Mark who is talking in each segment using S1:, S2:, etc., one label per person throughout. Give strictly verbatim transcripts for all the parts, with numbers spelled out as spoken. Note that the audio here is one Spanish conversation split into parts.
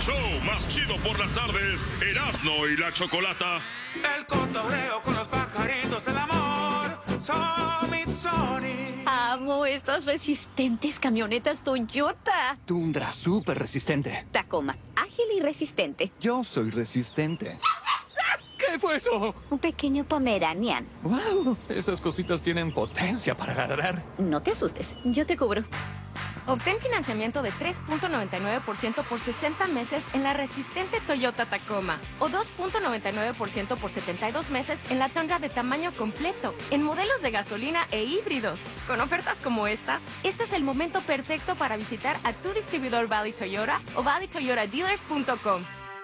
S1: show más chido por las tardes, Erasmo y la Chocolata.
S2: El cotorreo con los pajaritos del amor. Tommy, Tony.
S3: Amo estas resistentes camionetas Toyota.
S4: Tundra, súper resistente.
S3: Tacoma, ágil y resistente.
S4: Yo soy resistente. ¿Qué fue eso?
S3: Un pequeño Pomeranian.
S4: ¡Wow! Esas cositas tienen potencia para ladrar.
S3: No te asustes, yo te cubro.
S5: Obtén financiamiento de tres punto noventa y nueve por ciento por sesenta meses en la resistente Toyota Tacoma o dos punto noventa y nueve por ciento por setenta y dos meses en la Tundra de tamaño completo, en modelos de gasolina e híbridos. Con ofertas como estas, este es el momento perfecto para visitar a tu distribuidor Valley Toyota o valley toyota dealers punto com.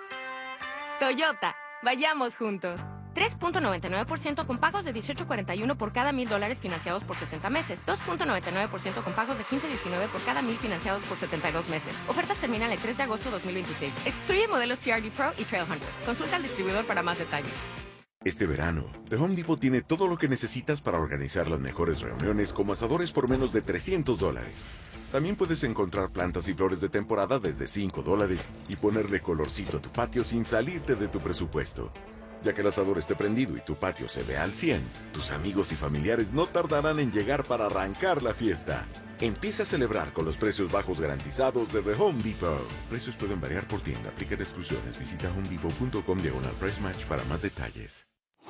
S5: Toyota, vayamos juntos. tres punto noventa y nueve por ciento con pagos de dieciocho cuarenta y uno por cada mil dólares financiados por sesenta meses. dos punto noventa y nueve por ciento con pagos de quince diecinueve por cada mil financiados por setenta y dos meses. Ofertas terminan el tres de agosto de dos mil veintiséis. Excluye modelos T R D Pro y Trail Hunter. Consulta al distribuidor para más detalles.
S6: Este verano, The Home Depot tiene todo lo que necesitas para organizar las mejores reuniones como asadores por menos de trescientos dólares. También puedes encontrar plantas y flores de temporada desde cinco dólares y ponerle colorcito a tu patio sin salirte de tu presupuesto. Ya que el asador esté prendido y tu patio se ve al cien, tus amigos y familiares no tardarán en llegar para arrancar la fiesta. Empieza a celebrar con los precios bajos garantizados de The Home Depot. Precios pueden variar por tienda, aplica exclusiones. Visita homedepot punto com diagonal price match para más detalles.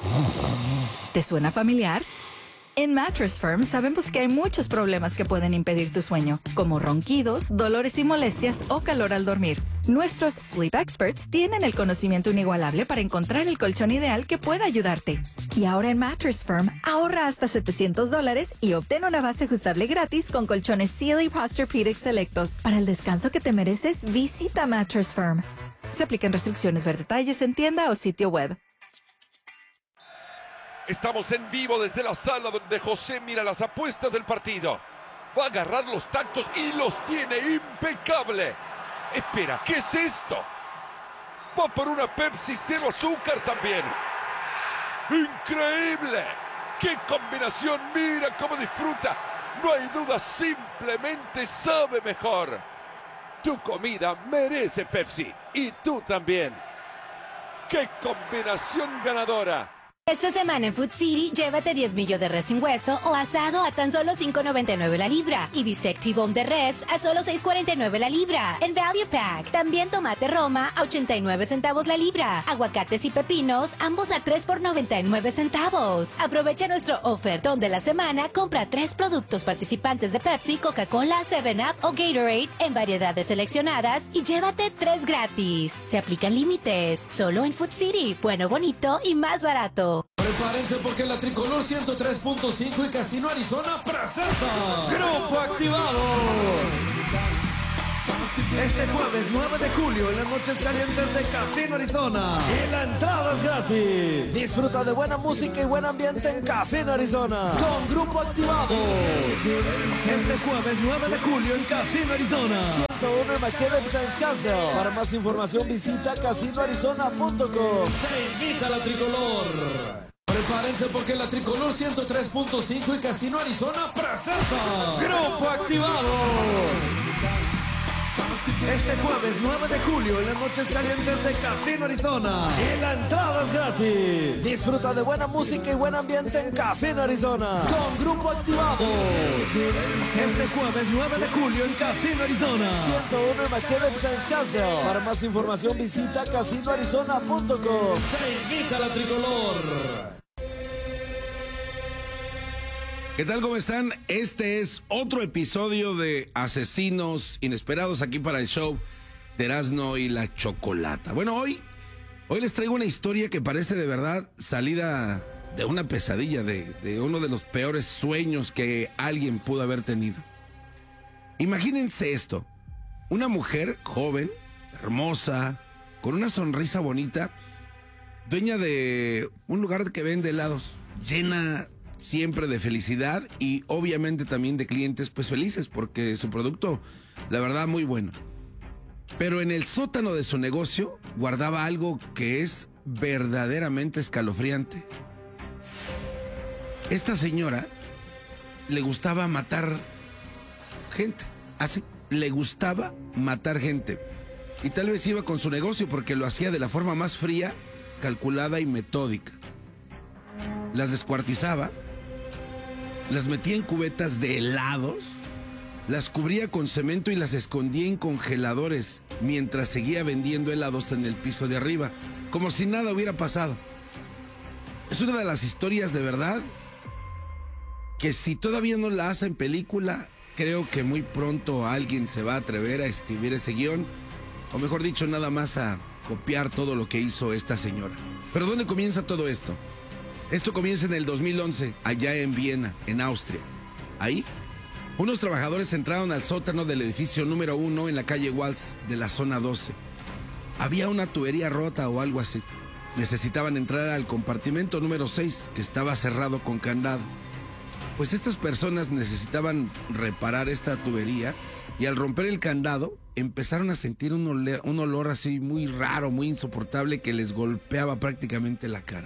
S7: ¿Te suena familiar? En Mattress Firm sabemos que hay muchos problemas que pueden impedir tu sueño, como ronquidos, dolores y molestias o calor al dormir. Nuestros Sleep Experts tienen el conocimiento inigualable para encontrar el colchón ideal que pueda ayudarte. Y ahora en Mattress Firm, ahorra hasta setecientos dólares y obtén una base ajustable gratis con colchones Sealy Posturepedic selectos. Para el descanso que te mereces, visita Mattress Firm. Se aplican restricciones, ver detalles en tienda o sitio web.
S8: Estamos en vivo desde la sala donde José mira las apuestas del partido. Va a agarrar los tactos y los tiene impecable. Espera, ¿qué es esto? Va por una Pepsi cero azúcar también. ¡Increíble! ¡Qué combinación! ¡Mira cómo disfruta! No hay duda, simplemente sabe mejor. Tu comida merece Pepsi. Y tú también. ¡Qué combinación ganadora!
S9: Esta semana en Food City, llévate diez millos de res sin hueso o asado a tan solo cinco noventa y nueve la libra. Y bistec T-bone de res a solo seis cuarenta y nueve la libra. En Value Pack, también tomate Roma a ochenta y nueve centavos la libra. Aguacates y pepinos, ambos a tres por noventa y nueve centavos. Aprovecha nuestro ofertón de la semana, compra tres productos participantes de Pepsi, Coca-Cola, seven up o Gatorade en variedades seleccionadas y llévate tres gratis. Se aplican límites, solo en Food City. Bueno, bonito y más barato.
S10: Prepárense porque la Tricolor ciento tres punto cinco y Casino Arizona presenta Grupo Activados. Este jueves nueve de julio en las noches calientes de Casino Arizona. Y la entrada es gratis. Disfruta de buena música y buen ambiente en Casino Arizona. Con Grupo Activados. Este jueves nueve de julio en Casino Arizona. ciento uno en McKellar Science Castle. Para más información visita casino arizona punto com. Te invita a la Tricolor. Prepárense porque la Tricolor ciento tres punto cinco y Casino Arizona presenta Grupo Activados. Este jueves nueve de julio en las noches calientes de Casino Arizona. Y la entrada es gratis. Disfruta de buena música y buen ambiente en Casino Arizona. Con Grupo Activados. Este jueves nueve de julio en Casino Arizona. ciento uno en McKellar Science Castle. Para más información visita casino arizona punto com. Te invita a la Tricolor.
S11: ¿Qué tal? ¿Cómo están? Este es otro episodio de Asesinos Inesperados aquí para el show de Erasmo y la Chocolata. Bueno, hoy, hoy les traigo una historia que parece de verdad salida de una pesadilla, de, de uno de los peores sueños que alguien pudo haber tenido. Imagínense esto, una mujer joven, hermosa, con una sonrisa bonita, dueña de un lugar que vende helados, llena siempre de felicidad y obviamente también de clientes pues felices porque su producto, la verdad, muy bueno. Pero en el sótano de su negocio guardaba algo que es verdaderamente escalofriante. Esta señora le gustaba matar gente, así, le gustaba matar gente. Y tal vez iba con su negocio porque lo hacía de la forma más fría, calculada y metódica. Las descuartizaba, las metía en cubetas de helados, las cubría con cemento y las escondía en congeladores mientras seguía vendiendo helados en el piso de arriba, como si nada hubiera pasado. Es una de las historias de verdad que si todavía no la hacen película, creo que muy pronto alguien se va a atrever a escribir ese guión, o mejor dicho, nada más a copiar todo lo que hizo esta señora. Pero ¿dónde comienza todo esto? Esto comienza en el dos mil once, allá en Viena, en Austria. Ahí, unos trabajadores entraron al sótano del edificio número uno en la calle Waltz de la zona doce. Había una tubería rota o algo así. Necesitaban entrar al compartimento número seis, que estaba cerrado con candado. Pues estas personas necesitaban reparar esta tubería y al romper el candado empezaron a sentir un, ole- un olor así muy raro, muy insoportable que les golpeaba prácticamente la cara.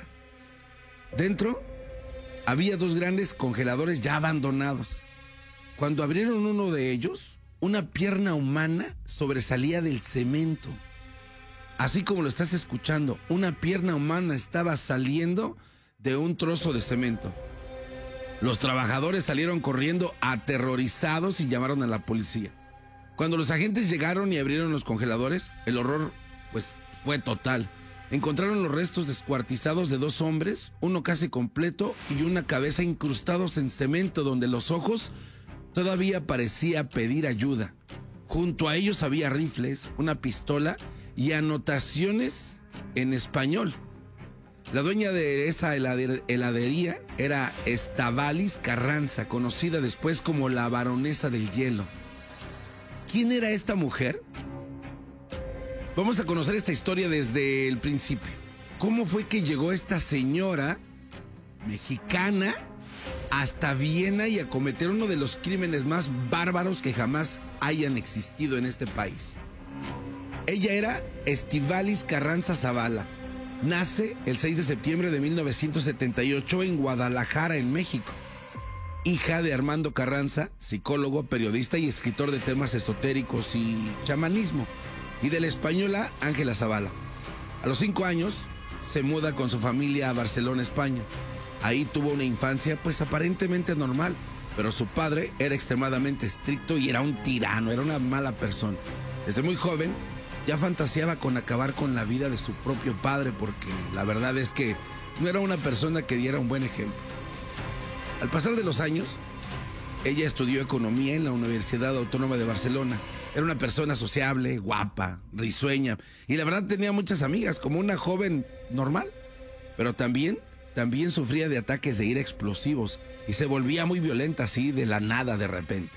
S11: Dentro había dos grandes congeladores ya abandonados. Cuando abrieron uno de ellos, una pierna humana sobresalía del cemento. Así como lo estás escuchando, una pierna humana estaba saliendo de un trozo de cemento. Los trabajadores salieron corriendo aterrorizados y llamaron a la policía. Cuando los agentes llegaron y abrieron los congeladores, el horror pues fue total. Encontraron los restos descuartizados de dos hombres, uno casi completo y una cabeza incrustados en cemento donde los ojos todavía parecía pedir ayuda. Junto a ellos había rifles, una pistola y anotaciones en español. La dueña de esa helader- heladería era Estavalis Carranza, conocida después como la baronesa del hielo. ¿Quién era esta mujer? Vamos a conocer esta historia desde el principio. ¿Cómo fue que llegó esta señora mexicana hasta Viena y a cometer uno de los crímenes más bárbaros que jamás hayan existido en este país? Ella era Estavalis Carranza Zavala. Nace el seis de septiembre de mil novecientos setenta y ocho en Guadalajara, en México. Hija de Armando Carranza, psicólogo, periodista y escritor de temas esotéricos y chamanismo. Y de la española Ángela Zavala. A los cinco años se muda con su familia a Barcelona, España. Ahí tuvo una infancia pues aparentemente normal, pero su padre era extremadamente estricto y era un tirano, era una mala persona. Desde muy joven ya fantaseaba con acabar con la vida de su propio padre porque la verdad es que no era una persona que diera un buen ejemplo. Al pasar de los años, ella estudió economía en la Universidad Autónoma de Barcelona. Era una persona sociable, guapa, risueña y la verdad tenía muchas amigas como una joven normal, pero también, también sufría de ataques de ira explosivos y se volvía muy violenta así de la nada de repente.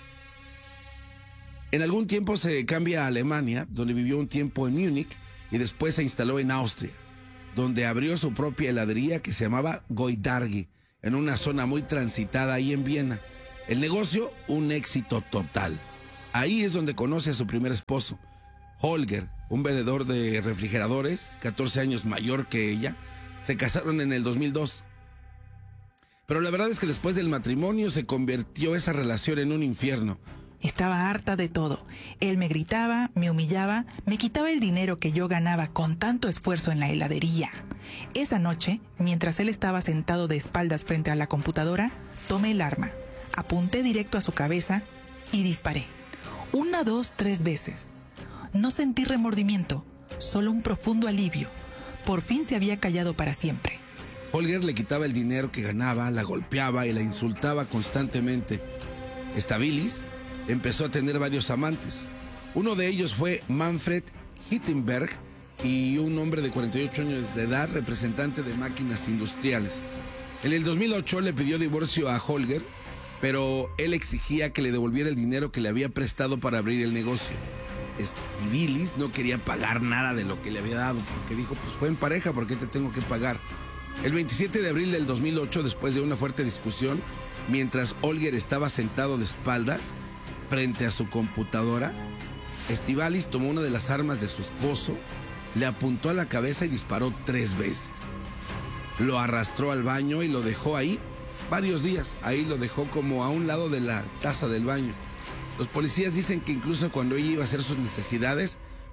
S11: En algún tiempo se cambia a Alemania, donde vivió un tiempo en Múnich y después se instaló en Austria, donde abrió su propia heladería que se llamaba Goidargi, en una zona muy transitada ahí en Viena. El negocio, un éxito total. Ahí es donde conoce a su primer esposo, Holger, un vendedor de refrigeradores, catorce años mayor que ella. Se casaron en el dos mil dos. Pero la verdad es que después del matrimonio se convirtió esa relación en un infierno.
S12: Estaba harta de todo. Él me gritaba, me humillaba, me quitaba el dinero que yo ganaba con tanto esfuerzo en la heladería. Esa noche, mientras él estaba sentado de espaldas frente a la computadora, tomé el arma, apunté directo a su cabeza y disparé. Una, dos, tres veces. No sentí remordimiento, solo un profundo alivio. Por fin se había callado para siempre.
S11: Holger le quitaba el dinero que ganaba, la golpeaba y la insultaba constantemente. Estabilis empezó a tener varios amantes. Uno de ellos fue Manfred Hittenberg y un hombre de cuarenta y ocho años de edad, representante de máquinas industriales. En el dos mil ocho le pidió divorcio a Holger, pero él exigía que le devolviera el dinero que le había prestado para abrir el negocio. Estabilis no quería pagar nada de lo que le había dado, porque dijo, pues fue en pareja, ¿por qué te tengo que pagar? El veintisiete de abril del dos mil ocho, después de una fuerte discusión, mientras Holger estaba sentado de espaldas frente a su computadora, Estabilis tomó una de las armas de su esposo, le apuntó a la cabeza y disparó tres veces. Lo arrastró al baño y lo dejó ahí varios días. Ahí lo dejó como a un lado de la taza del baño. Los policías dicen que incluso cuando ella iba a hacer sus necesidades,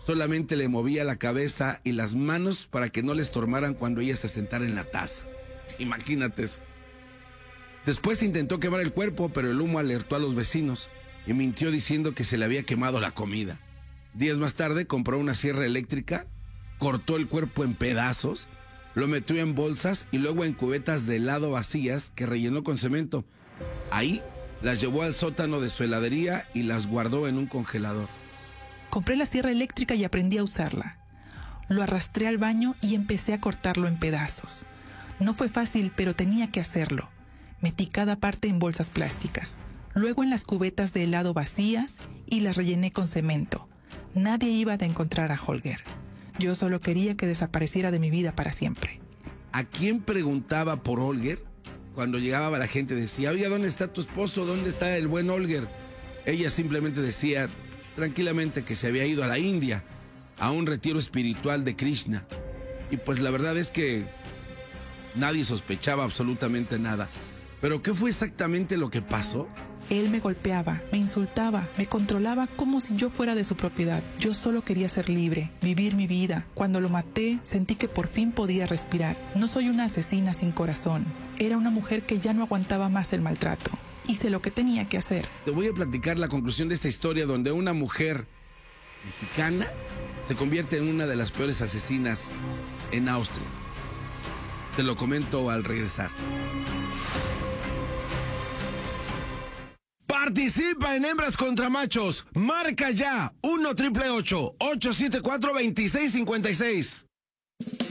S11: Solamente le movía la cabeza y las manos para que no le estorbaran cuando ella se sentara en la taza. Imagínate eso. Después intentó quemar el cuerpo, pero el humo alertó a los vecinos y mintió diciendo que se le había quemado la comida. Días más tarde compró una sierra eléctrica, cortó el cuerpo en pedazos, lo metió en bolsas y luego en cubetas de helado vacías que rellenó con cemento. Ahí las llevó al sótano de su heladería y las guardó en un congelador.
S12: Compré la sierra eléctrica y aprendí a usarla. Lo arrastré al baño y empecé a cortarlo en pedazos. No fue fácil, pero tenía que hacerlo. Metí cada parte en bolsas plásticas, luego en las cubetas de helado vacías y las rellené con cemento. Nadie iba a encontrar a Holger. Yo solo quería que desapareciera de mi vida para siempre.
S11: ¿A quién preguntaba por Holger? Cuando llegaba la gente decía, oye, ¿dónde está tu esposo? ¿Dónde está el buen Holger? Ella simplemente decía tranquilamente que se había ido a la India, a un retiro espiritual de Krishna. Y pues la verdad es que nadie sospechaba absolutamente nada. ¿Pero qué fue exactamente lo que pasó?
S12: Él me golpeaba, me insultaba, me controlaba como si yo fuera de su propiedad. Yo solo quería ser libre, vivir mi vida. Cuando lo maté, sentí que por fin podía respirar. No soy una asesina sin corazón. Era una mujer que ya no aguantaba más el maltrato. Hice lo que tenía que hacer.
S11: Te voy a platicar la conclusión de esta historia donde una mujer mexicana se convierte en una de las peores asesinas en Austria. Te lo comento al regresar. Participa en Hembras contra Machos. Marca ya uno triple ocho, ocho siete cuatro, dos seis cinco seis.